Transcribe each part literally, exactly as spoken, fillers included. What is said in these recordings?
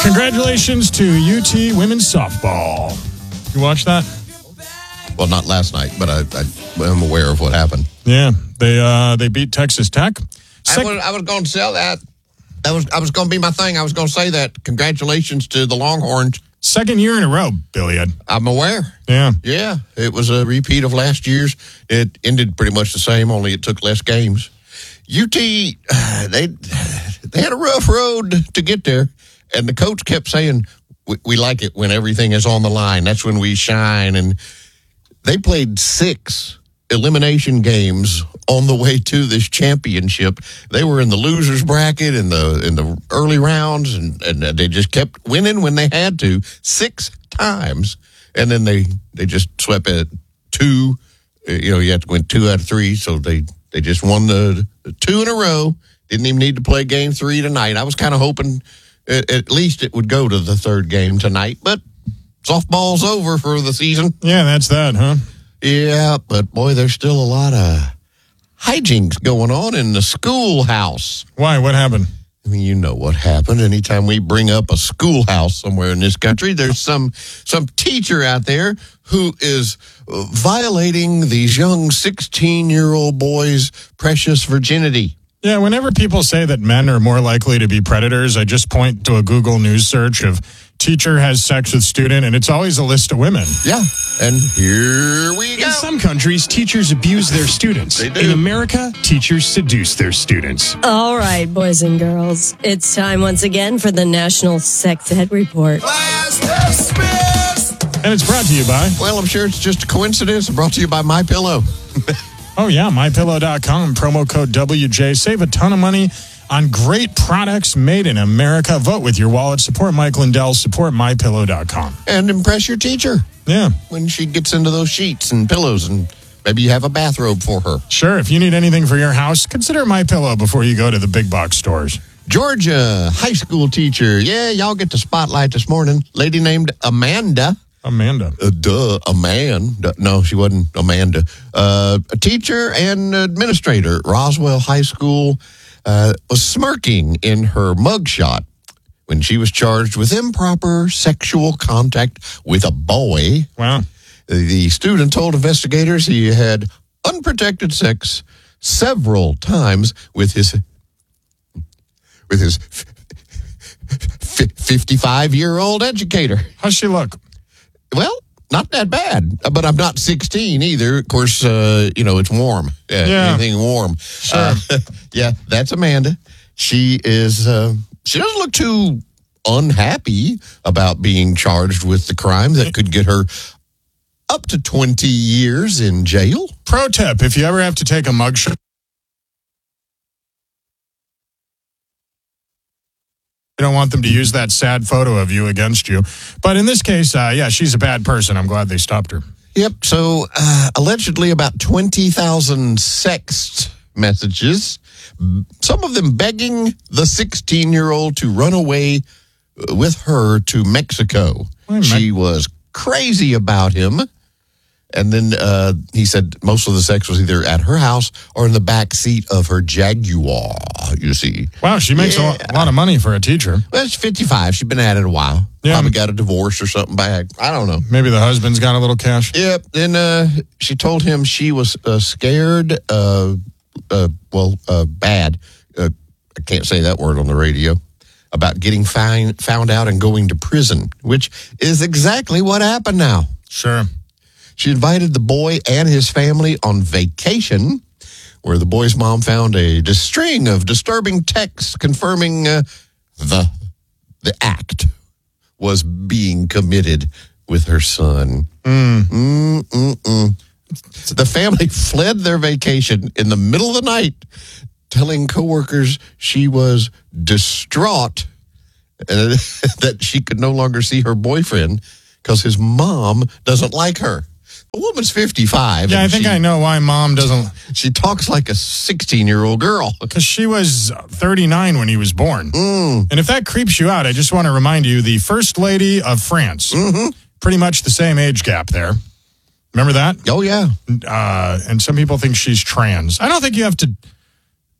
Congratulations to U T women's softball. You watch that? Well, not last night, but I, I am aware of what happened. Yeah, they uh, they beat Texas Tech. Sec- I was, I was going to sell that. That was I was going to be my thing. I was going to say that. Congratulations to the Longhorns. Second year in a row, Billiard. I'm aware. Yeah. Yeah, it was a repeat of last year's. It ended pretty much the same, only it took less games. U T, they they had a rough road to get there, and the coach kept saying, we, we like it when everything is on the line. That's when we shine. And they played six elimination games on the way to this championship. They were in the losers bracket in the in the early rounds, and, and they just kept winning when they had to, six times. And then they, they just swept it two. You know, you have to win two out of three, so they, they just won the, the two in a row. Didn't even need to play game three tonight. I was kind of hoping at, at least it would go to the third game tonight, but softball's over for the season. Yeah, that's that, huh? Yeah, but boy, there's still a lot of hijinks going on in the schoolhouse. Why? What happened? I mean, you know what happened. Anytime we bring up a schoolhouse somewhere in this country, there's some some teacher out there who is violating these young sixteen-year-old boys' precious virginity. Yeah, whenever people say that men are more likely to be predators, I just point to a Google News search of teacher has sex with student, and it's always a list of women. Yeah, and here we go. In some countries, teachers abuse their students. They do. In America, teachers seduce their students. All right, boys and girls, it's time once again for the National Sex Ed Report. And it's brought to you by... Well, I'm sure it's just a coincidence. Brought to you by MyPillow. Oh, yeah, my pillow dot com, promo code W J. Save a ton of money on great products made in America. Vote with your wallet. Support Mike Lindell. Support my pillow dot com. And impress your teacher. Yeah. When she gets into those sheets and pillows, and maybe you have a bathrobe for her. Sure, if you need anything for your house, consider MyPillow before you go to the big box stores. Georgia high school teacher. Yeah, y'all get the spotlight this morning. Lady named Amanda. Amanda. Uh, duh, a man. Duh, no, she wasn't Amanda. Uh, a teacher and administrator at Roswell High School uh, was smirking in her mugshot when she was charged with improper sexual contact with a boy. Wow. The student told investigators he had unprotected sex several times with his with his fifty-five-year-old educator. How's she look? Well, not that bad, but I'm not sixteen either. Of course, uh, you know, it's warm. Yeah, Yeah. Anything warm. Sure. Uh, yeah, that's Amanda. She is, uh, she doesn't look too unhappy about being charged with the crime that could get her up to twenty years in jail. Pro tip, if you ever have to take a mugshot, you don't want them to use that sad photo of you against you. But in this case, uh, yeah, she's a bad person. I'm glad they stopped her. Yep. So uh, allegedly about twenty thousand sext messages, some of them begging the sixteen-year-old to run away with her to Mexico. Wait, She was crazy about him. And then uh, he said most of the sex was either at her house or in the back seat of her Jaguar, you see. Wow, she makes Yeah. a, lot, a lot of money for a teacher. Well, she's fifty-five. She's been at it a while. Yeah. Probably got a divorce or something back. I don't know. Maybe the husband's got a little cash. Yep. Then uh, she told him she was uh, scared, uh, uh, well, uh, bad. Uh, I can't say that word on the radio, about getting find, found out and going to prison, which is exactly what happened now. Sure. She invited the boy and his family on vacation, where the boy's mom found a dis- string of disturbing texts confirming uh, the the act was being committed with her son. Mm. Mm-mm-mm. The family fled their vacation in the middle of the night, telling coworkers she was distraught uh, that she could no longer see her boyfriend because his mom doesn't like her. A woman's fifty-five. Yeah, I and think she, I know why mom doesn't. She talks like a sixteen-year-old girl. Because she was thirty-nine when he was born. Mm. And if that creeps you out, I just want to remind you, the First Lady of France, Mm-hmm. pretty much the same age gap there. Remember that? Oh, yeah. Uh, and some people think she's trans. I don't think you have to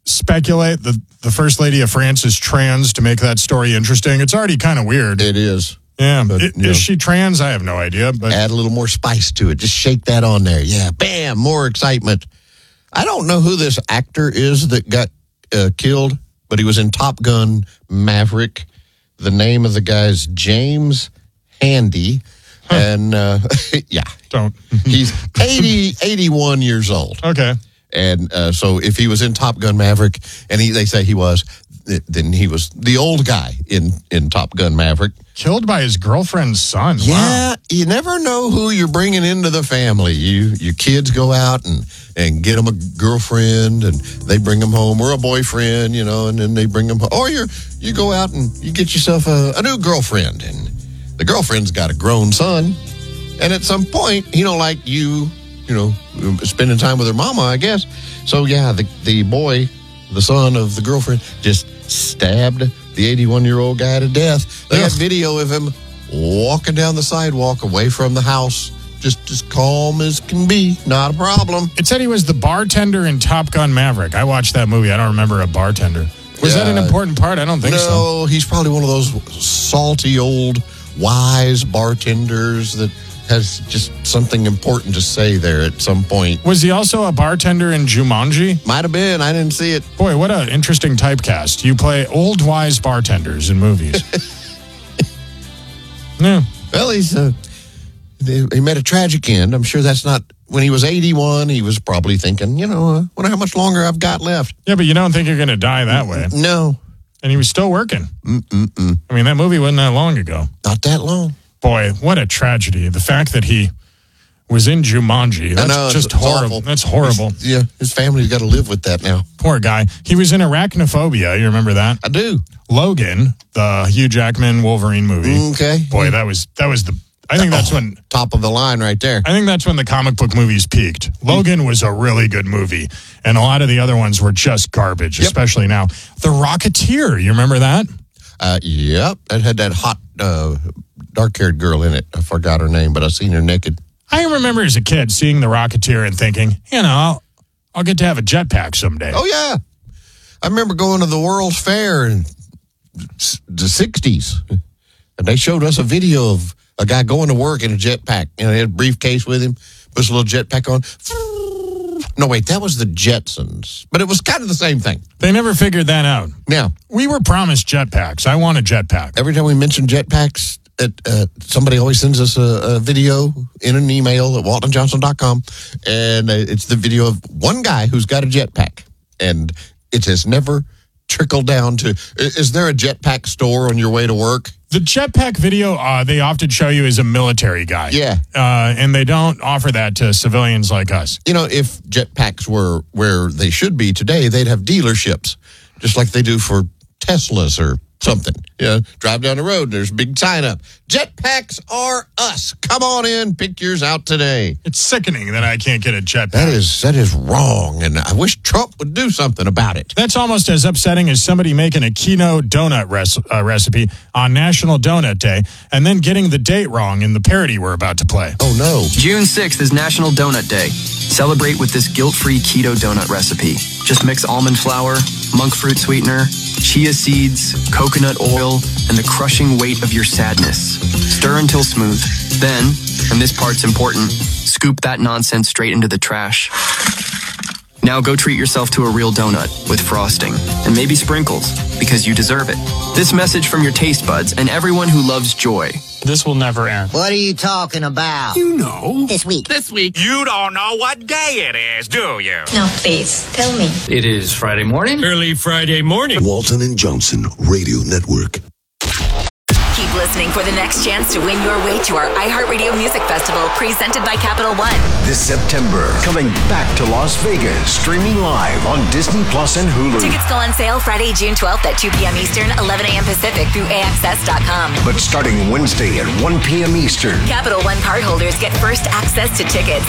speculate that the First Lady of France is trans to make that story interesting? It's already kind of weird. It is. Yeah. But, Is, you know. is she trans? I have no idea. But Add a little more spice to it. Just shake that on there. Yeah, bam, more excitement. I don't know who this actor is that got uh, killed, but he was in Top Gun Maverick. The name of the guy is James Handy. Huh. And, uh, yeah. Don't. He's eighty, eighty-one years old. Okay. And uh, so if he was in Top Gun Maverick, and he, they say he was, then he was the old guy in, in Top Gun Maverick. Killed by his girlfriend's son. Yeah, Wow. You never know who you're bringing into the family. You Your kids go out and, and get them a girlfriend, and they bring them home, or a boyfriend, you know, and then they bring them home. Or you're, you go out and you get yourself a, a new girlfriend, and the girlfriend's got a grown son. And at some point, you know, like you, you know, spending time with her mama, I guess. So, yeah, the, the boy, the son of the girlfriend, just stabbed the eighty-one-year-old guy to death. They Ugh. had video of him walking down the sidewalk away from the house, just as calm as can be. Not a problem. It said he was the bartender in Top Gun Maverick. I watched that movie. I don't remember a bartender. Was Yeah. that an important part? I don't think no, so. he's probably one of those salty, old, wise bartenders that has just something important to say there at some point. Was he also a bartender in Jumanji? Might have been. I didn't see it. Boy, what an interesting typecast. You play old, wise bartenders in movies. Yeah. Well, he's uh, he met a tragic end. I'm sure that's not when he was eighty-one. He was probably thinking, you know, I wonder how much longer I've got left. Yeah, but you don't think you're going to die that way. No, And he was still working. Mm-mm-mm. I mean, that movie wasn't that long ago. Not that long. Boy, what a tragedy. The fact that he was in Jumanji. That's I know, just it's, it's horrible. awful. That's horrible. His, yeah, his family's got to live with that now. Poor guy. He was in Arachnophobia. You remember that? I do. Logan, the Hugh Jackman Wolverine movie. Okay. Boy, that was that was the I think that's Oh, when top of the line right there. I think that's when the comic book movies peaked. Logan was a really good movie, and a lot of the other ones were just garbage, Yep. especially now. The Rocketeer, you remember that? Uh, yep, it had that hot, uh, dark-haired girl in it. I forgot her name, but I seen her naked. I remember as a kid seeing The Rocketeer and thinking, you know, I'll, I'll get to have a jetpack someday. Oh yeah, I remember going to the World's Fair in the sixties, and they showed us a video of a guy going to work in a jetpack. You know, he had a briefcase with him, puts a little jetpack on. No, wait, that was the Jetsons, but it was kind of the same thing. They never figured that out. Now, We were promised jetpacks. I want a jetpack. every time we mention jetpacks, it, uh, somebody always sends us a, a video in an email at walton johnson dot com, and uh, it's the video of one guy who's got a jetpack, and it has never trickled down to, is there a jetpack store on your way to work? The jetpack video uh, they often show you is a military guy. Yeah. Uh, and they don't offer that to civilians like us. You know, if jetpacks were where they should be today, they'd have dealerships, just like they do for Teslas or something. You know, drive down the road, there's a big sign up. Jetpacks are us. Come on in, pick yours out today. It's sickening that I can't get a jetpack. That is that is wrong, and I wish Trump would do something about it. That's almost as upsetting as somebody making a keto donut res- uh, recipe on National Donut Day and then getting the date wrong in the parody we're about to play. Oh, no. June sixth is National Donut Day. Celebrate with this guilt-free keto donut recipe. Just mix almond flour, monk fruit sweetener, chia seeds, coconut oil, and the crushing weight of your sadness. Stir until smooth. Then, and this part's important, scoop that nonsense straight into the trash. Now go treat yourself to a real donut with frosting and maybe sprinkles because you deserve it. This message from your taste buds and everyone who loves joy. This will never end. What are you talking about? You know. This week. This week. You don't know what day it is, do you? No, please, tell me. It is Friday morning. Early Friday morning. Walton and Johnson Radio Network. Keep listening for the next chance to win your way to our iHeartRadio Music Festival presented by Capital One. This September, coming back to Las Vegas, streaming live on Disney Plus and Hulu. Tickets go on sale Friday, June twelfth at two p.m. Eastern, eleven a.m. Pacific through A X S dot com. But starting Wednesday at one p.m. Eastern. Capital One cardholders get first access to tickets